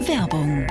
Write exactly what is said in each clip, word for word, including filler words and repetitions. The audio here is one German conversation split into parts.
Werbung.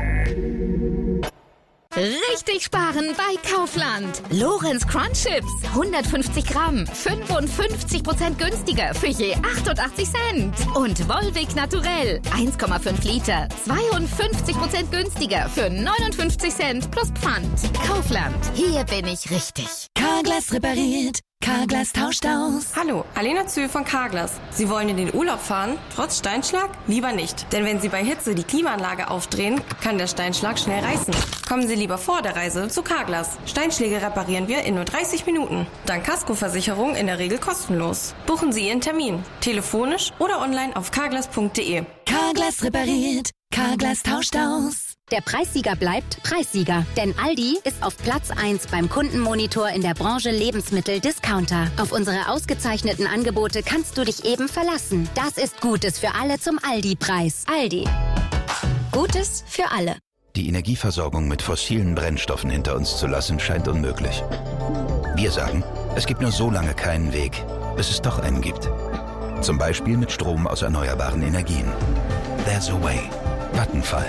Richtig sparen bei Kaufland. Lorenz Crunch Chips, hundertfünfzig Gramm, fünfundfünfzig Prozent günstiger für je achtundachtzig Cent. Und Volvic Naturell, eins Komma fünf Liter, zweiundfünfzig Prozent günstiger für neunundfünfzig Cent plus Pfand. Kaufland, hier bin ich richtig. Carglass repariert. Carglass tauscht aus. Hallo, Alena Zühl von Carglass. Sie wollen in den Urlaub fahren, trotz Steinschlag? Lieber nicht. Denn wenn Sie bei Hitze die Klimaanlage aufdrehen, kann der Steinschlag schnell reißen. Kommen Sie lieber vor der Reise zu Carglass. Steinschläge reparieren wir in nur dreißig Minuten. Dank Kaskoversicherung in der Regel kostenlos. Buchen Sie Ihren Termin. Telefonisch oder online auf carglass punkt de. Carglass repariert. Carglass tauscht aus. Der Preissieger bleibt Preissieger, denn Aldi ist auf Platz eins beim Kundenmonitor in der Branche Lebensmittel-Discounter. Auf unsere ausgezeichneten Angebote kannst du dich eben verlassen. Das ist Gutes für alle zum Aldi-Preis. Aldi. Gutes für alle. Die Energieversorgung mit fossilen Brennstoffen hinter uns zu lassen, scheint unmöglich. Wir sagen, es gibt nur so lange keinen Weg, bis es doch einen gibt. Zum Beispiel mit Strom aus erneuerbaren Energien. There's a way. Vattenfall.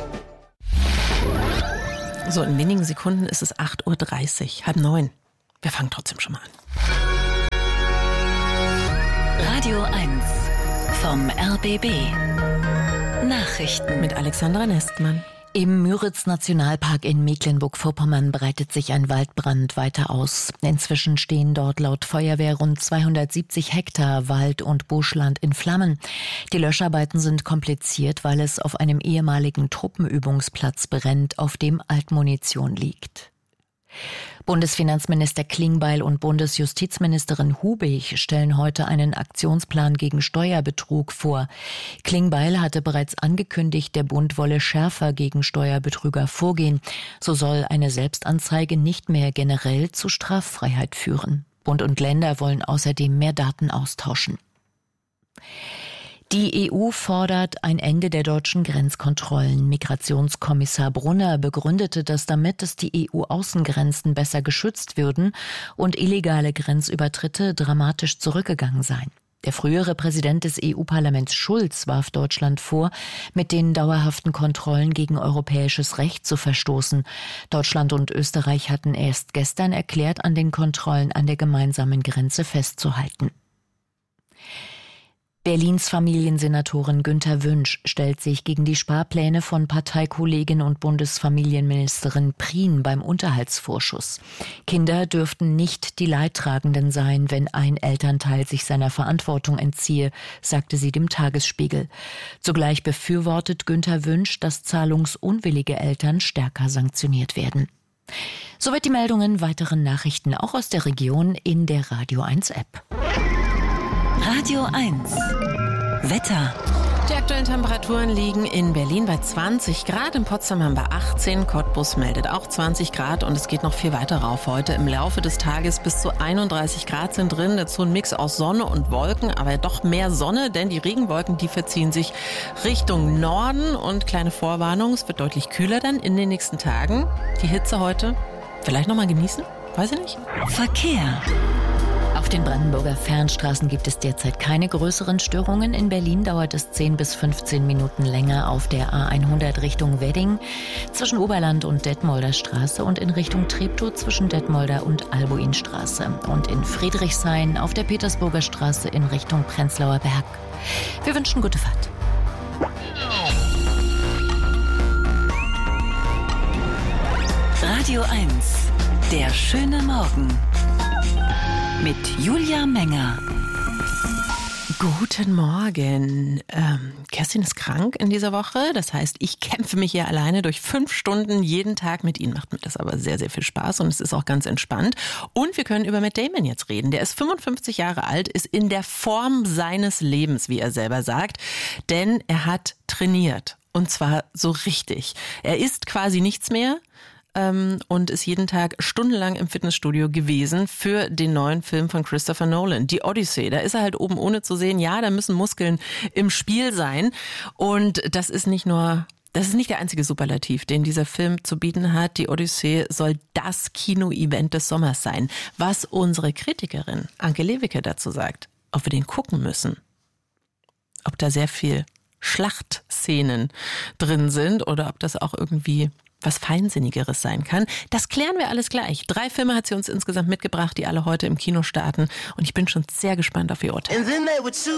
So, in wenigen Sekunden ist es acht Uhr dreißig, halb neun. Wir fangen trotzdem schon mal an. Radio eins vom R B B. Nachrichten mit Alexandra Nestmann. Im Müritz-Nationalpark in Mecklenburg-Vorpommern breitet sich ein Waldbrand weiter aus. Inzwischen stehen dort laut Feuerwehr rund zweihundertsiebzig Hektar Wald- und Buschland in Flammen. Die Löscharbeiten sind kompliziert, weil es auf einem ehemaligen Truppenübungsplatz brennt, auf dem Altmunition liegt. Bundesfinanzminister Klingbeil und Bundesjustizministerin Hubig stellen heute einen Aktionsplan gegen Steuerbetrug vor. Klingbeil hatte bereits angekündigt, der Bund wolle schärfer gegen Steuerbetrüger vorgehen. So soll eine Selbstanzeige nicht mehr generell zu Straffreiheit führen. Bund und Länder wollen außerdem mehr Daten austauschen. Die E U fordert ein Ende der deutschen Grenzkontrollen. Migrationskommissar Brunner begründete das damit, dass die E U-Außengrenzen besser geschützt würden und illegale Grenzübertritte dramatisch zurückgegangen seien. Der frühere Präsident des E U-Parlaments Schulz warf Deutschland vor, mit den dauerhaften Kontrollen gegen europäisches Recht zu verstoßen. Deutschland und Österreich hatten erst gestern erklärt, an den Kontrollen an der gemeinsamen Grenze festzuhalten. Berlins Familiensenatorin Günter Wünsch stellt sich gegen die Sparpläne von Parteikollegin und Bundesfamilienministerin Prien beim Unterhaltsvorschuss. Kinder dürften nicht die Leidtragenden sein, wenn ein Elternteil sich seiner Verantwortung entziehe, sagte sie dem Tagesspiegel. Zugleich befürwortet Günter Wünsch, dass zahlungsunwillige Eltern stärker sanktioniert werden. Soweit die Meldungen, weiteren Nachrichten auch aus der Region in der Radio eins App. Radio eins. Wetter. Die aktuellen Temperaturen liegen in Berlin bei zwanzig Grad, in Potsdam haben wir achtzehn, Cottbus meldet auch zwanzig Grad und es geht noch viel weiter rauf heute. Im Laufe des Tages bis zu einunddreißig Grad sind drin, dazu ein Mix aus Sonne und Wolken, aber doch mehr Sonne, denn die Regenwolken, die verziehen sich Richtung Norden und kleine Vorwarnung, es wird deutlich kühler dann in den nächsten Tagen. Die Hitze heute vielleicht noch mal genießen, weiß ich nicht. Verkehr. Auf den Brandenburger Fernstraßen gibt es derzeit keine größeren Störungen. In Berlin dauert es zehn bis fünfzehn Minuten länger auf der A hundert Richtung Wedding zwischen Oberland und Detmolder Straße und in Richtung Treptow zwischen Detmolder und Albuinstraße und in Friedrichshain auf der Petersburger Straße in Richtung Prenzlauer Berg. Wir wünschen gute Fahrt. Radio eins. Der schöne Morgen. Mit Julia Menger. Guten Morgen. Ähm, Kerstin ist krank in dieser Woche. Das heißt, ich kämpfe mich hier alleine durch fünf Stunden jeden Tag mit Ihnen. Macht mir das aber sehr, sehr viel Spaß und es ist auch ganz entspannt. Und wir können über Matt Damon jetzt reden. Der ist fünfundfünfzig Jahre alt, ist in der Form seines Lebens, wie er selber sagt. Denn er hat trainiert. Und zwar so richtig. Er isst quasi nichts mehr. Und ist jeden Tag stundenlang im Fitnessstudio gewesen für den neuen Film von Christopher Nolan, die Odyssey. Da ist er halt oben ohne zu sehen. Ja, da müssen Muskeln im Spiel sein. Und das ist nicht nur, das ist nicht der einzige Superlativ, den dieser Film zu bieten hat. Die Odyssey soll das Kino-Event des Sommers sein. Was unsere Kritikerin Anke Lewicke dazu sagt, ob wir den gucken müssen, ob da sehr viel Schlachtszenen drin sind oder ob das auch irgendwie was Feinsinnigeres sein kann. Das klären wir alles gleich. Drei Filme hat sie uns insgesamt mitgebracht, die alle heute im Kino starten. Und ich bin schon sehr gespannt auf ihr Urteil.